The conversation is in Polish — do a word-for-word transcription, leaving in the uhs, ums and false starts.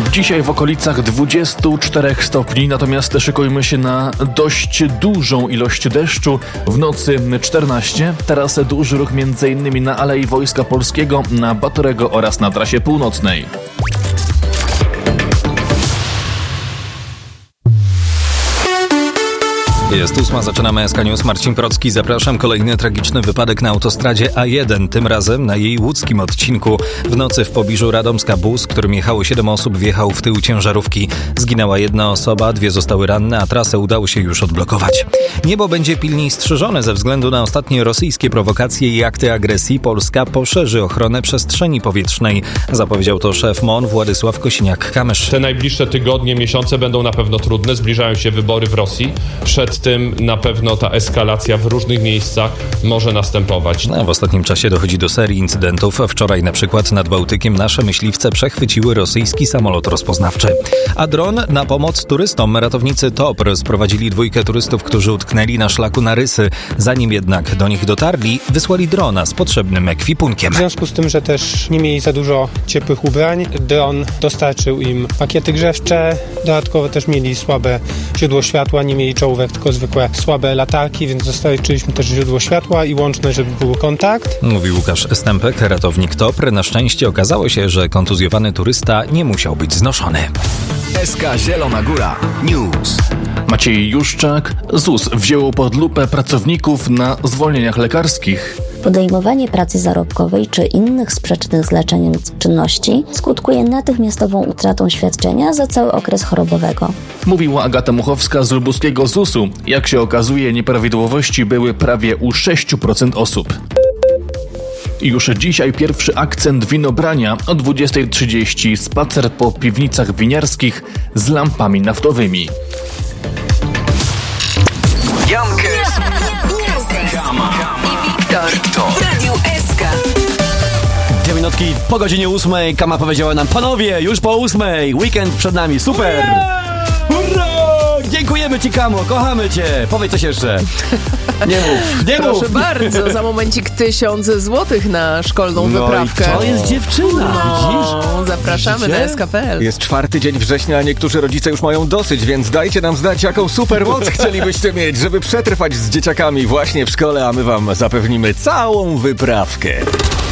Dzisiaj w okolicach dwudziestu czterech stopni, natomiast szykujmy się na dość dużą ilość deszczu. W nocy czternaście, teraz duży ruch m.in. na Alei Wojska Polskiego, na Batorego oraz na trasie północnej. Jest ósma, zaczynamy S K News. Marcin Procki, zapraszam. Kolejny tragiczny wypadek na autostradzie A jeden, tym razem na jej łódzkim odcinku. W nocy w pobliżu Radomska bus, którym jechało siedem osób, wjechał w tył ciężarówki. Zginęła jedna osoba, dwie zostały ranne, a trasę udało się już odblokować. Niebo będzie pilniej strzeżone ze względu na ostatnie rosyjskie prowokacje i akty agresji. Polska poszerzy ochronę przestrzeni powietrznej. Zapowiedział to szef M O N Władysław Kosiniak-Kamysz. Te najbliższe tygodnie, miesiące będą na pewno trudne. Zbliżają się wybory w Rosji. Przed tym na pewno ta eskalacja w różnych miejscach może następować. No, w ostatnim czasie dochodzi do serii incydentów. Wczoraj na przykład nad Bałtykiem nasze myśliwce przechwyciły rosyjski samolot rozpoznawczy. A dron na pomoc turystom. Ratownicy T O P R sprowadzili dwójkę turystów, którzy utknęli na szlaku na Rysy. Zanim jednak do nich dotarli, wysłali drona z potrzebnym ekwipunkiem. W związku z tym, że też nie mieli za dużo ciepłych ubrań, dron dostarczył im pakiety grzewcze. Dodatkowo też mieli słabe źródło światła, nie mieli czołówek, tylko zwykłe słabe latarki, więc dostarczyliśmy też źródło światła i łączne, żeby był kontakt. Mówi Łukasz Stępek, ratownik T O P R. Na szczęście okazało się, że kontuzjowany turysta nie musiał być znoszony. S K Zielona Góra News. Maciej Juszczak. Z U S wzięło pod lupę pracowników na zwolnieniach lekarskich. Podejmowanie pracy zarobkowej czy innych sprzecznych z leczeniem czynności skutkuje natychmiastową utratą świadczenia za cały okres chorobowego. Mówiła Agata Muchowska z lubuskiego Z U S-u. Jak się okazuje, nieprawidłowości były prawie u sześć procent osób. Już dzisiaj pierwszy akcent winobrania o dwudziestej trzydzieści. Spacer po piwnicach winiarskich z lampami naftowymi. Jankę, Kama i Wiktor w Radiu S K. Dwie minutki po godzinie ósmej. Kama powiedziała nam: panowie, już po ósmej. Weekend przed nami, super! Hurra! Dziękujemy ci, Kamo, kochamy cię. Powiedz coś jeszcze. Nie mów, nie Proszę mów. bardzo, za momencik tysiąc złotych na szkolną No wyprawkę. i to jest dziewczyna, No, widzisz? zapraszamy Widzicie? na S K kropka P L. Jest czwarty dzień września, a niektórzy rodzice już mają dosyć, więc dajcie nam znać, jaką supermoc chcielibyście mieć, żeby przetrwać z dzieciakami właśnie w szkole, a my wam zapewnimy całą wyprawkę.